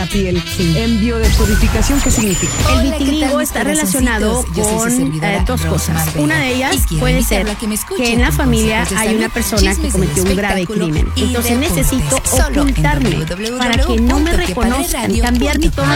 piel. En biodescodificación, ¿qué significa? El vitiligo está relacionado con dos cosas. Una de ellas puede ser que en la familia hay una persona que cometió un grave crimen. Entonces necesito ocultarme para que no me reconozcan, cambiar mi tono